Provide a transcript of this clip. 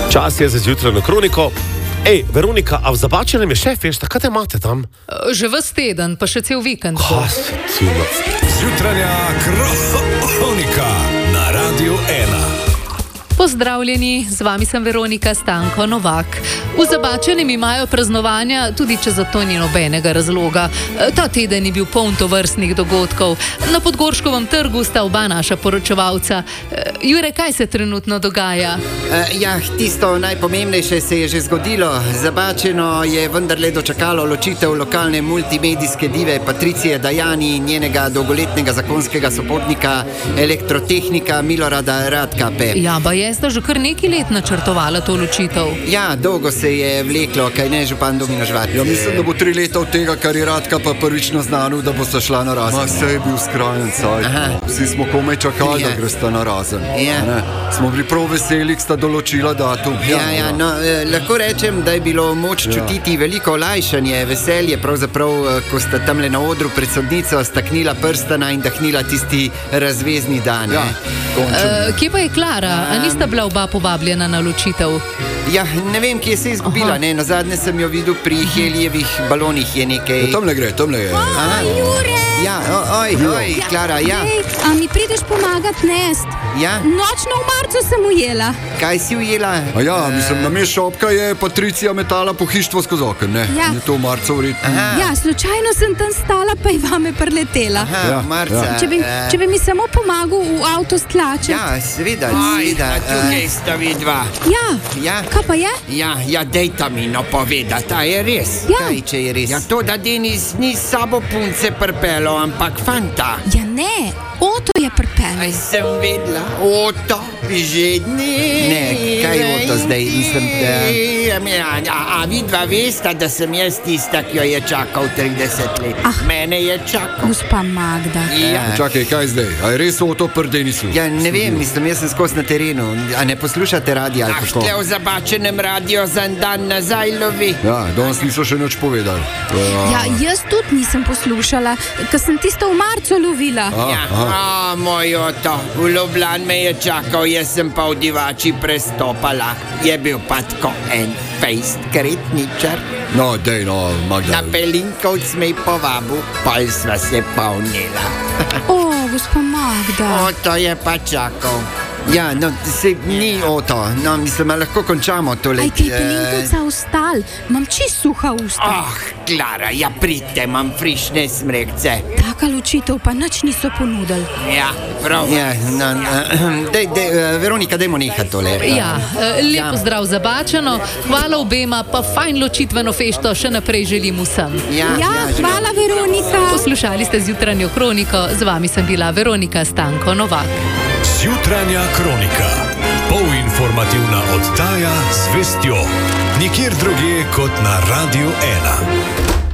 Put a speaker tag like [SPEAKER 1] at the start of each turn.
[SPEAKER 1] Čas je za zjutrajno kroniko. Ej, Veronika, a v Zabačenem je šef, veš, kaj te imate tam?
[SPEAKER 2] Že ves teden, pa še cel vikend.
[SPEAKER 3] Zjutranja kronika na Radiu 1.
[SPEAKER 2] Pozdravljeni, z vami sem Veronika Stanko Novak. V Zabačenem imajo praznovanja, tudi če za to ni nobenega razloga. Ta teden je bil poln tovrstnih dogodkov. Na Podgorškovem trgu sta oba naša poročevalca. Jure, kaj se trenutno dogaja?
[SPEAKER 4] Tisto najpomembnejše se je že zgodilo. Zabačeno je vendarle dočakalo ločitev lokalne multimedijske dive Patricije Dajani in njenega dolgoletnega zakonskega sopotnika, elektrotehnika Milorada Radkape.
[SPEAKER 2] Sta že kar nekaj let načrtovala to ločitev.
[SPEAKER 4] Dolgo se je vleklo, kaj ne, župan Domino Žvat.
[SPEAKER 5] Mislim, da bo 3 leta od tega, kar je Radka pa prvično znanil, da bo sta šla na razen. Saj je bil skrajen cajt. Vsi smo komaj čakali, da gresta na razen. Smo bili prav veseli, sta določila datum.
[SPEAKER 4] Lahko rečem, da je bilo moč čutiti veliko olajšanje, veselje, pravzaprav, ko sta tamle na odru pred sodnico staknila prstana in dahnila tisti razvezni dan.
[SPEAKER 2] Kje pa je Klara? A nista bila oba povabljena na ločitev?
[SPEAKER 4] Ne vem, kje se je izgubila. Nazadnje sem jo videl pri Helijevih balonih, je nekaj.
[SPEAKER 5] Tamle gre.
[SPEAKER 6] Jure!
[SPEAKER 4] Oj, Klara,
[SPEAKER 6] A mi prideš pomagat nest? Nočno v marcu sem ujela.
[SPEAKER 4] Kaj si ujela?
[SPEAKER 5] Mislim, namesto šopka je Patricija metala pohištvo skozi okno, ne? Je to v marcu vredno.
[SPEAKER 6] Slučajno sem tam stala, pa je vame preletela.
[SPEAKER 4] Marca.
[SPEAKER 6] Če bi mi samo pomagal v avto stlačiti.
[SPEAKER 4] Seveda.
[SPEAKER 7] Tukaj sta vidva.
[SPEAKER 6] Kaj pa je?
[SPEAKER 7] Dejta mi povedati, a je res?
[SPEAKER 4] Kaj, če je res?
[SPEAKER 7] To, da Denis ni s sabo punce prpelo, ampak fanta.
[SPEAKER 6] Ne, Oto je prpelo.
[SPEAKER 7] Sem vedela, Oto, že
[SPEAKER 4] Ne, kaj je Oto zdaj?
[SPEAKER 7] A vidva vesta, da sem jaz tista, ki jo je čakal 30 let. Mene je čakal.
[SPEAKER 6] Gospa Magda.
[SPEAKER 5] Čakaj, kaj zdaj? A je res Oto pri Denisu?
[SPEAKER 4] Ne vem, jaz sem skozi na terenu. A ne poslušate radio ali kako?
[SPEAKER 7] Štle v Zabačenem radio za dan nazaj lovi.
[SPEAKER 5] Danes niso še nič povedali.
[SPEAKER 6] Jaz tudi nisem poslušala, ker sem tisto v marcu lovila.
[SPEAKER 7] Moj Oto, v Ljubljani me je čakal, jaz sem pa v Divači prestopala. Je bil pa tako en fejst kretničar.
[SPEAKER 5] Magda.
[SPEAKER 7] Na Pelinkovc me je povabil, pol sva se pa vnela.
[SPEAKER 6] Gospa Magda.
[SPEAKER 7] Oto je pa čakal.
[SPEAKER 4] Se ni Oto. Mislim, lahko končamo tole.
[SPEAKER 6] Kaj Pelinkovca ostal? Imam čist suha usta.
[SPEAKER 7] Klara, pridite, imam frišne smrekce.
[SPEAKER 6] Taka ločitev pa nič niso ponudili.
[SPEAKER 7] Prav.
[SPEAKER 4] Veronika, dajmo nehati tole.
[SPEAKER 2] Lep pozdrav Zabačeno. Hvala obema, pa fajn ločitveno fešto še naprej želim vsem.
[SPEAKER 6] Hvala Veronika.
[SPEAKER 2] Poslušali ste zjutranjo kroniko, z vami sem bila Veronika Stanko Novak.
[SPEAKER 3] Zjutranja kronika. Polinformativna oddaja z vestjo. Nikjer drugje kot na Radiu 1.